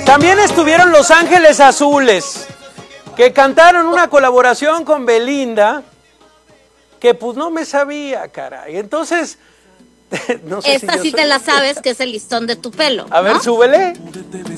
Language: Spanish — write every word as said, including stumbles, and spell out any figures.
También estuvieron Los Ángeles Azules, que cantaron una colaboración con Belinda, que pues no me sabía, caray. Entonces, no sé esta si yo sí soy... te la sabes, que es el listón de tu pelo. A ver, ¿no? súbele.